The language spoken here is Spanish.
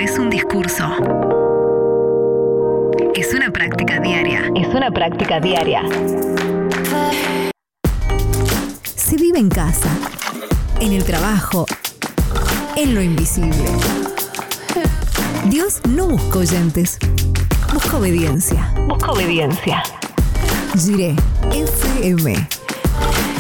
es un discurso. Es una práctica diaria. Es una práctica diaria. Se vive en casa, en el trabajo, en lo invisible. Dios no busca oyentes, busca obediencia. Busca obediencia. Jiré FM.